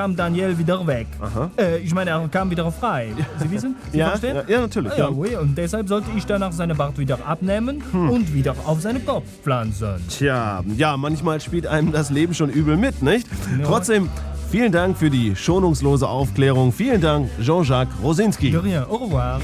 kam Daniel wieder weg. Aha. Ich meine, er kam wieder frei. Sie wissen? Sie verstehen? Ja, natürlich. Ah, ja, oui. Und deshalb sollte ich danach seine Bart wieder abnehmen und wieder auf seinen Kopf pflanzen. Tja, ja, manchmal spielt einem das Leben schon übel mit, nicht? Ja. Trotzdem, vielen Dank für die schonungslose Aufklärung. Vielen Dank, Jean-Jacques Rosinski. De rien. Au revoir.